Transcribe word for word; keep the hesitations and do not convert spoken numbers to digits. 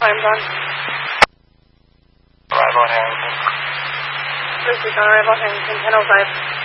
time's on. Arrival at Harrington. Lucy's on arrival at Harrington, ten oh five.